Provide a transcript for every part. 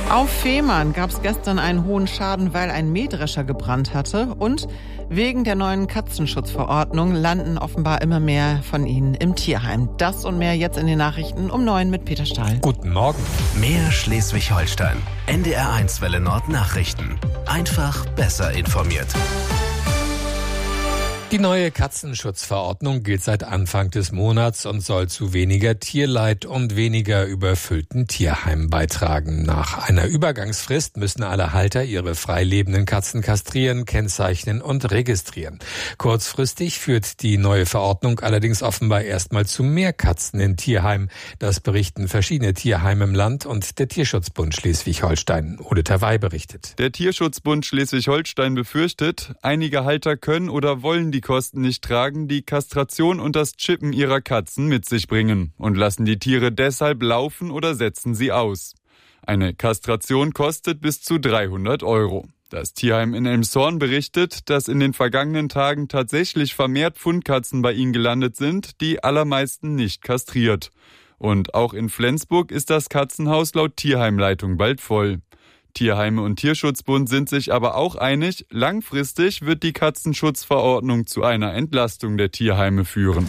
Auf Fehmarn gab es gestern einen hohen Schaden, weil ein Mähdrescher gebrannt hatte. Und wegen der neuen Katzenschutzverordnung landen offenbar immer mehr von ihnen im Tierheim. Das und mehr jetzt in den Nachrichten um 9 mit Peter Stahl. Guten Morgen. Mehr Schleswig-Holstein. NDR1 Welle Nord Nachrichten. Einfach besser informiert. Die neue Katzenschutzverordnung gilt seit Anfang des Monats und soll zu weniger Tierleid und weniger überfüllten Tierheimen beitragen. Nach einer Übergangsfrist müssen alle Halter ihre freilebenden Katzen kastrieren, kennzeichnen und registrieren. Kurzfristig führt die neue Verordnung allerdings offenbar erstmal zu mehr Katzen in Tierheimen. Das berichten verschiedene Tierheime im Land und der Tierschutzbund Schleswig-Holstein. Ole Terwey berichtet. Der Tierschutzbund Schleswig-Holstein befürchtet, einige Halter können oder wollen die Kosten nicht tragen, die Kastration und das Chippen ihrer Katzen mit sich bringen und lassen die Tiere deshalb laufen oder setzen sie aus. Eine Kastration kostet bis zu 300 €. Das Tierheim in Elmshorn berichtet, dass in den vergangenen Tagen tatsächlich vermehrt Fundkatzen bei ihnen gelandet sind, die allermeisten nicht kastriert. Und auch in Flensburg ist das Katzenhaus laut Tierheimleitung bald voll. Tierheime und Tierschutzbund sind sich aber auch einig, langfristig wird die Katzenschutzverordnung zu einer Entlastung der Tierheime führen.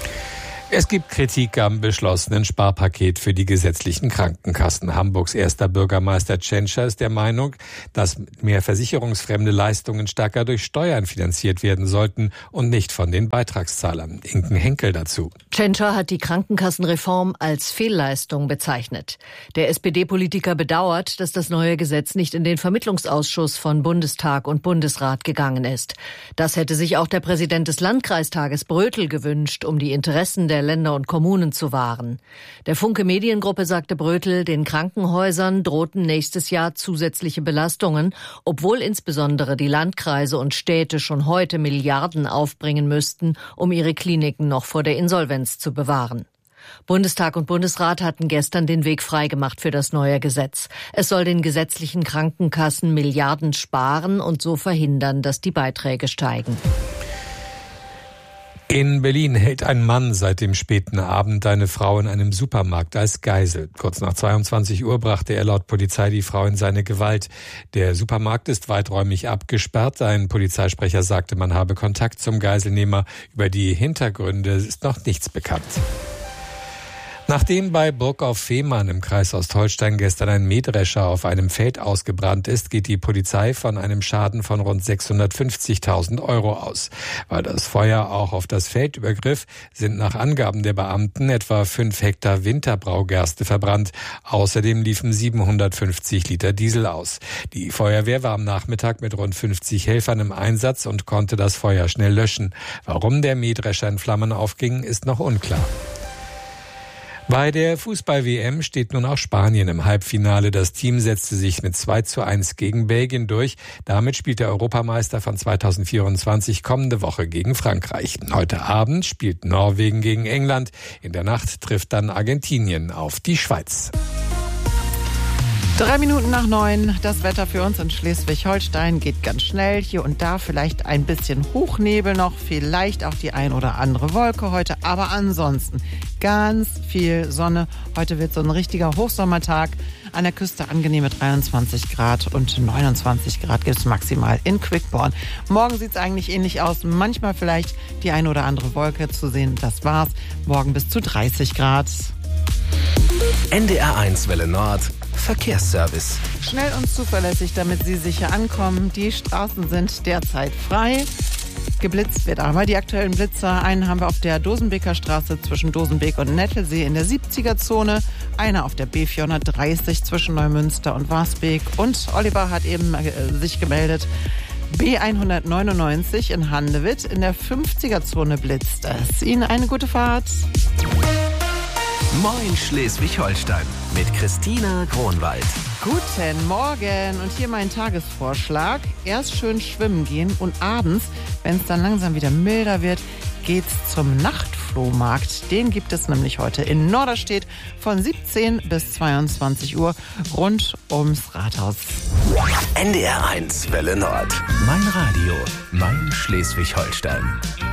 Es gibt Kritik am beschlossenen Sparpaket für die gesetzlichen Krankenkassen. Hamburgs erster Bürgermeister Tschentscher ist der Meinung, dass mehr versicherungsfremde Leistungen stärker durch Steuern finanziert werden sollten und nicht von den Beitragszahlern. Inken Henkel dazu. Tschentscher hat die Krankenkassenreform als Fehlleistung bezeichnet. Der SPD-Politiker bedauert, dass das neue Gesetz nicht in den Vermittlungsausschuss von Bundestag und Bundesrat gegangen ist. Das hätte sich auch der Präsident des Landkreistages Brötel gewünscht, um die Interessen der Länder und Kommunen zu wahren. Der Funke Mediengruppe sagte Brötel, den Krankenhäusern drohten nächstes Jahr zusätzliche Belastungen, obwohl insbesondere die Landkreise und Städte schon heute Milliarden aufbringen müssten, um ihre Kliniken noch vor der Insolvenz zu bewahren. Bundestag und Bundesrat hatten gestern den Weg freigemacht für das neue Gesetz. Es soll den gesetzlichen Krankenkassen Milliarden sparen und so verhindern, dass die Beiträge steigen. In Berlin hält ein Mann seit dem späten Abend eine Frau in einem Supermarkt als Geisel. Kurz nach 22 Uhr brachte er laut Polizei die Frau in seine Gewalt. Der Supermarkt ist weiträumig abgesperrt. Ein Polizeisprecher sagte, man habe Kontakt zum Geiselnehmer. Über die Hintergründe ist noch nichts bekannt. Nachdem bei Burg auf Fehmarn im Kreis Ostholstein gestern ein Mähdrescher auf einem Feld ausgebrannt ist, geht die Polizei von einem Schaden von rund 650.000 € aus. Weil das Feuer auch auf das Feld übergriff, sind nach Angaben der Beamten etwa 5 Hektar Winterbraugerste verbrannt. Außerdem liefen 750 Liter Diesel aus. Die Feuerwehr war am Nachmittag mit rund 50 Helfern im Einsatz und konnte das Feuer schnell löschen. Warum der Mähdrescher in Flammen aufging, ist noch unklar. Bei der Fußball-WM steht nun auch Spanien im Halbfinale. Das Team setzte sich mit 2:1 gegen Belgien durch. Damit spielt der Europameister von 2024 kommende Woche gegen Frankreich. Heute Abend spielt Norwegen gegen England. In der Nacht trifft dann Argentinien auf die Schweiz. 3 Minuten nach 9. Das Wetter für uns in Schleswig-Holstein geht ganz schnell. Hier und da vielleicht ein bisschen Hochnebel noch, vielleicht auch die ein oder andere Wolke heute. Aber ansonsten ganz viel Sonne. Heute wird so ein richtiger Hochsommertag. An der Küste angenehme 23 Grad und 29 Grad gibt es maximal in Quickborn. Morgen sieht es eigentlich ähnlich aus. Manchmal vielleicht die ein oder andere Wolke zu sehen. Das war's. Morgen bis zu 30 Grad. NDR1 Welle Nord Verkehrsservice. Schnell und zuverlässig, damit Sie sicher ankommen. Die Straßen sind derzeit frei. Geblitzt wird aber die aktuellen Blitzer. Einen haben wir auf der Dosenbeker Straße zwischen Dosenbeek und Nettelsee in der 70er-Zone. Einer auf der B430 zwischen Neumünster und Warsbeek. Und Oliver hat eben sich gemeldet. B199 in Handewitt in der 50er-Zone blitzt es. Ihnen eine gute Fahrt. Moin Schleswig-Holstein mit Christina Kronwald. Guten Morgen und hier mein Tagesvorschlag. Erst schön schwimmen gehen und abends, wenn es dann langsam wieder milder wird, geht's zum Nachtflohmarkt. Den gibt es nämlich heute in Norderstedt von 17 bis 22 Uhr rund ums Rathaus. NDR1 Welle Nord. Mein Radio, mein Schleswig-Holstein.